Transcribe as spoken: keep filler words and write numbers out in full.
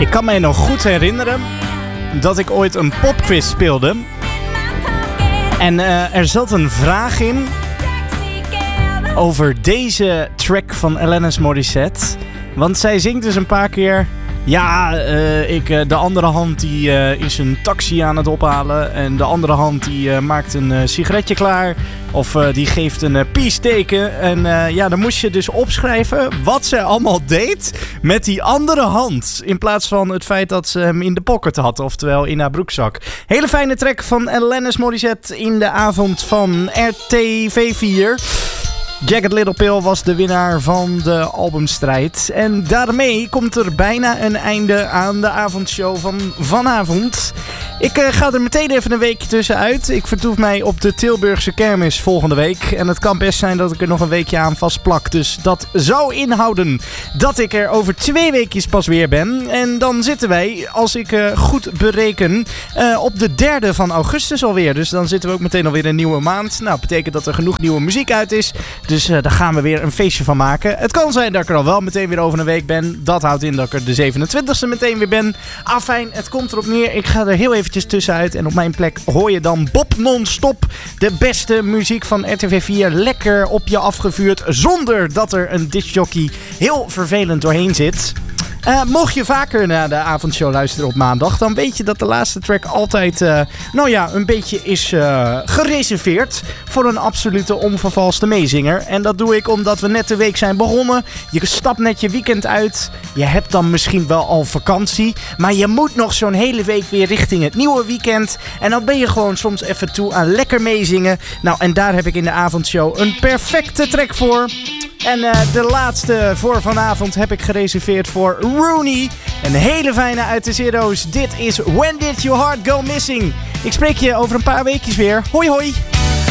Ik kan mij nog goed herinneren dat ik ooit een popquiz speelde. En uh, er zat een vraag in over deze track van Alanis Morissette. Want zij zingt dus een paar keer... Ja, uh, ik, uh, de andere hand die uh, is een taxi aan het ophalen. En de andere hand die uh, maakt een uh, sigaretje klaar. Of uh, die geeft een uh, peace teken. En uh, ja, dan moest je dus opschrijven wat ze allemaal deed met die andere hand. In plaats van het feit dat ze hem in de pocket had. Oftewel in haar broekzak. Hele fijne track van Alanis Morissette in de avond van R T V vier. Jagged Little Pill was de winnaar van de albumstrijd. En daarmee komt er bijna een einde aan de avondshow van vanavond. Ik uh, ga er meteen even een weekje tussenuit. Ik vertoef mij op de Tilburgse kermis volgende week. En het kan best zijn dat ik er nog een weekje aan vastplak. Dus dat zou inhouden dat ik er over twee weekjes pas weer ben. En dan zitten wij, als ik uh, goed bereken, uh, op de derde van augustus alweer. Dus dan zitten we ook meteen alweer een nieuwe maand. Nou, betekent dat er genoeg nieuwe muziek uit is. Dus uh, daar gaan we weer een feestje van maken. Het kan zijn dat ik er al wel meteen weer over een week ben. Dat houdt in dat ik er de zevenentwintigste meteen weer ben. Afijn, het komt erop neer. Ik ga er heel eventjes tussenuit. En op mijn plek hoor je dan Bob Non-Stop. De beste muziek van R T V vier. Lekker op je afgevuurd. Zonder dat er een discjockey heel vervelend doorheen zit. Uh, mocht je vaker naar de avondshow luisteren op maandag, dan weet je dat de laatste track altijd, uh, nou ja, een beetje is uh, gereserveerd voor een absolute onvervalste meezinger. En dat doe ik omdat we net de week zijn begonnen. Je stapt net je weekend uit. Je hebt dan misschien wel al vakantie, maar je moet nog zo'n hele week weer richting het nieuwe weekend. En dan ben je gewoon soms even toe aan lekker meezingen. Nou, en daar heb ik in de avondshow een perfecte track voor. En uh, de laatste voor vanavond heb ik gereserveerd voor Rooney. Een hele fijne uit de Zero's. Dit is When Did Your Heart Go Missing? Ik spreek je over een paar weekjes weer. Hoi hoi!